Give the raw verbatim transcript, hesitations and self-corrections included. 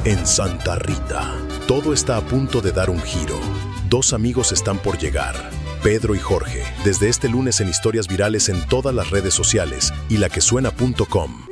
En Santa Rita, todo está a punto de dar un giro. Dos amigos están por llegar, Pedro y Jorge, desde este lunes en historias virales en todas las redes sociales y la que suena punto com.